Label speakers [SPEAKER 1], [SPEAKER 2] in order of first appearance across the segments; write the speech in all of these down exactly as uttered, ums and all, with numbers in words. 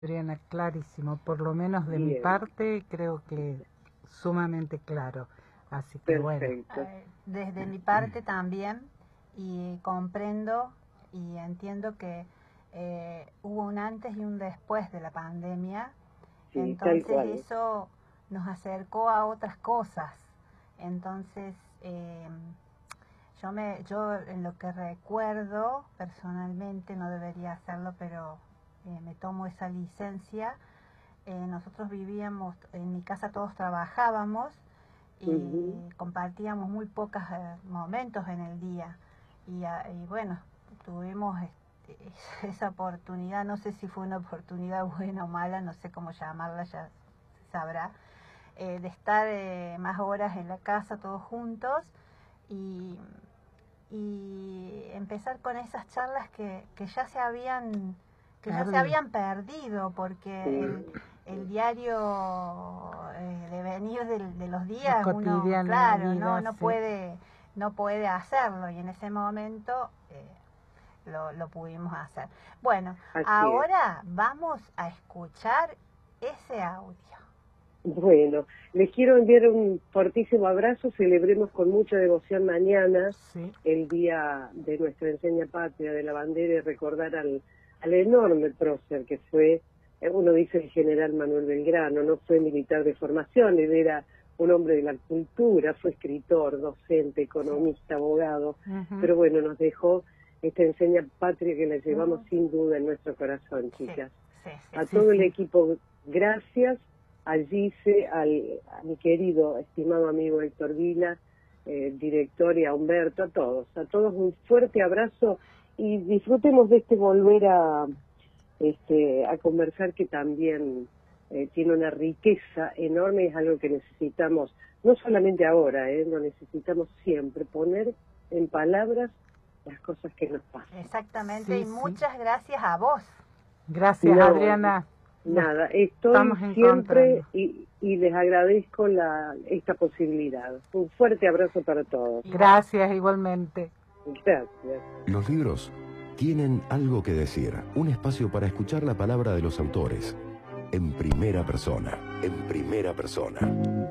[SPEAKER 1] Adriana, clarísimo, por lo menos de
[SPEAKER 2] Bien.
[SPEAKER 1] mi parte creo que sumamente claro, así que
[SPEAKER 2] Perfecto.
[SPEAKER 1] bueno.
[SPEAKER 3] Eh, Desde mi parte también, y comprendo y entiendo que eh, hubo un antes y un después de la pandemia,
[SPEAKER 2] Sí, tal
[SPEAKER 3] entonces
[SPEAKER 2] cual.
[SPEAKER 3] eso nos acercó a otras cosas. Entonces, eh, yo, me, yo en lo que recuerdo personalmente, no debería hacerlo, pero eh, me tomo esa licencia. Eh, nosotros vivíamos, en mi casa todos trabajábamos y
[SPEAKER 2] Ujú.
[SPEAKER 3] compartíamos muy pocos eh, momentos en el día. Y, ah, y bueno, tuvimos este, esa oportunidad, no sé si fue una oportunidad buena o mala, no sé cómo llamarla, ya se sabrá, eh, de estar eh, más horas en la casa todos juntos y, y empezar con esas charlas que, que ya se habían que ya se
[SPEAKER 1] Perdido.
[SPEAKER 3] habían perdido, porque
[SPEAKER 2] Sí.
[SPEAKER 3] el, el diario eh, devenir de, de los
[SPEAKER 1] La
[SPEAKER 3] días uno,
[SPEAKER 1] cotidiana
[SPEAKER 3] claro,
[SPEAKER 1] vida,
[SPEAKER 3] no no
[SPEAKER 1] sí.
[SPEAKER 3] puede no puede hacerlo, y en ese momento eh, lo, lo pudimos hacer. Bueno,
[SPEAKER 2] Así
[SPEAKER 3] ahora vamos a escuchar ese audio.
[SPEAKER 2] Bueno, les quiero enviar un fortísimo abrazo. Celebremos con mucha devoción mañana
[SPEAKER 1] Sí,
[SPEAKER 2] el día de nuestra enseña patria de la bandera, y recordar al, al enorme prócer que fue, eh, uno dice el general Manuel Belgrano. No fue militar de formación, él era un hombre de la cultura, fue escritor, docente, economista, abogado,
[SPEAKER 1] ujú,
[SPEAKER 2] pero bueno, nos dejó esta enseña patria que la llevamos
[SPEAKER 3] Ujú.
[SPEAKER 2] sin duda en nuestro corazón,
[SPEAKER 3] Sí,
[SPEAKER 2] chicas.
[SPEAKER 3] sí, sí.
[SPEAKER 2] A
[SPEAKER 1] Sí,
[SPEAKER 2] todo el
[SPEAKER 1] sí.
[SPEAKER 2] equipo, gracias. A Gise, al, a mi querido, estimado amigo Héctor Vila, eh, director, y a Humberto, a todos, a todos un fuerte abrazo, y disfrutemos de este volver a, este, a conversar, que también eh, tiene una riqueza enorme, es algo que necesitamos, no solamente ahora, eh, lo necesitamos siempre, poner en palabras las cosas que nos pasan.
[SPEAKER 3] Exactamente,
[SPEAKER 1] Sí,
[SPEAKER 3] y
[SPEAKER 1] sí.
[SPEAKER 3] muchas gracias a vos.
[SPEAKER 1] Gracias,
[SPEAKER 2] No,
[SPEAKER 1] Adriana. Nos
[SPEAKER 2] Nada, estoy
[SPEAKER 1] estamos
[SPEAKER 2] siempre
[SPEAKER 1] encontrando.
[SPEAKER 2] y, y les agradezco la, esta posibilidad. Un fuerte abrazo para todos.
[SPEAKER 1] Gracias igualmente.
[SPEAKER 2] Gracias.
[SPEAKER 4] Los libros tienen algo que decir, un espacio para escuchar la palabra de los autores, en primera persona, en primera persona.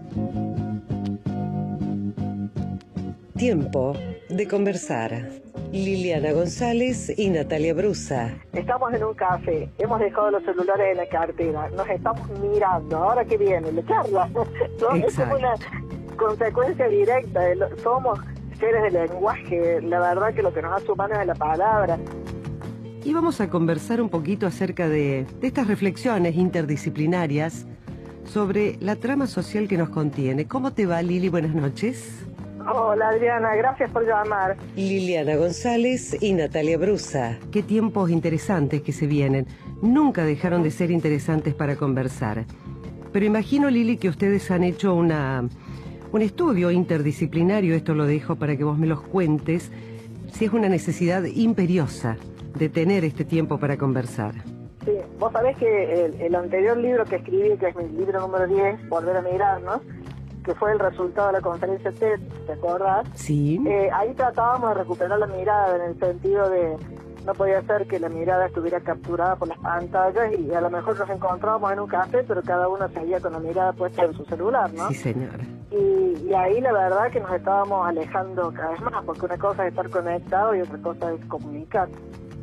[SPEAKER 5] Tiempo de conversar. Liliana González y Natalia Brusa.
[SPEAKER 6] Estamos en un café, hemos dejado los celulares en la cartera, nos estamos mirando, ahora que viene, la charla. ¿No? Es como una consecuencia directa, de lo, somos seres de lenguaje, la verdad que lo que nos hace humanos es la palabra.
[SPEAKER 5] Y vamos a conversar un poquito acerca de, de estas reflexiones interdisciplinarias sobre la trama social que nos contiene. ¿Cómo te va, Lili? Buenas noches.
[SPEAKER 6] Hola, Adriana, gracias por llamar.
[SPEAKER 5] Liliana González y Natalia Brusa. Qué tiempos interesantes que se vienen. Nunca dejaron de ser interesantes para conversar. Pero imagino, Lili, que ustedes han hecho una, un estudio interdisciplinario, esto lo dejo para que vos me los cuentes, si es una necesidad imperiosa de tener este tiempo para conversar.
[SPEAKER 6] Sí, vos sabés que el, el anterior libro que escribí, que es mi libro número diez, Volver a Mirarnos, que fue el resultado de la conferencia TED, ¿te acordás?
[SPEAKER 5] Sí.
[SPEAKER 6] Eh, ahí tratábamos de recuperar la mirada, en el sentido de no podía ser que la mirada estuviera capturada por las pantallas, y a lo mejor nos encontrábamos en un café, pero cada uno seguía con la mirada puesta en su celular, ¿no?
[SPEAKER 5] Sí, señora.
[SPEAKER 6] Y, y ahí la verdad que nos estábamos alejando cada vez más, porque una cosa es estar conectado y otra cosa es comunicar.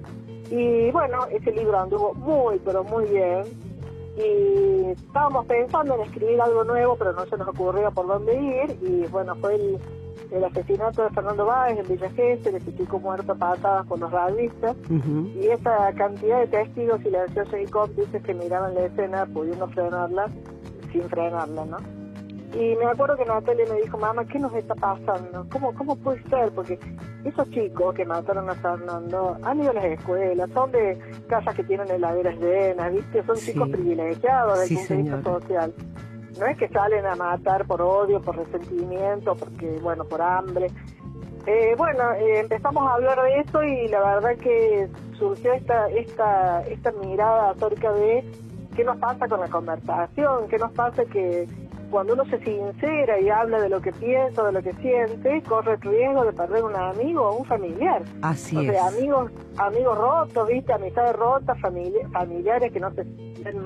[SPEAKER 6] Y bueno, ese libro anduvo muy, pero muy bien. Y estábamos pensando en escribir algo nuevo, pero no se nos ocurría por dónde ir. Y bueno, fue el, el asesinato de Fernando Báez en Villa Gesell, ese chico muerto a patadas por los radialistas.
[SPEAKER 5] Uh-huh.
[SPEAKER 6] Y esa cantidad de testigos silenciosos y cómplices que miraban la escena pudiendo frenarla sin frenarla, ¿no? Y me acuerdo que Natalia me dijo, mamá, ¿qué nos está pasando? ¿Cómo, cómo puede ser? Porque esos chicos que mataron a Fernando han ido a las escuelas, son de casas que tienen heladeras llenas, ¿viste? Son
[SPEAKER 5] Sí.
[SPEAKER 6] chicos privilegiados desde
[SPEAKER 5] Sí,
[SPEAKER 6] el punto de vista
[SPEAKER 5] señora.
[SPEAKER 6] social. No es que salen a matar por odio, por resentimiento, porque, bueno, por hambre. Eh, bueno, eh, empezamos a hablar de eso, y la verdad que surgió esta, esta, esta mirada acerca de qué nos pasa con la conversación, qué nos pasa que cuando uno se sincera y habla de lo que piensa, de lo que siente, corre el riesgo de perder un amigo o un familiar.
[SPEAKER 5] Así
[SPEAKER 6] o
[SPEAKER 5] es.
[SPEAKER 6] sea, amigos, amigos rotos, viste, amistades rotas, famili- familiares que no se ven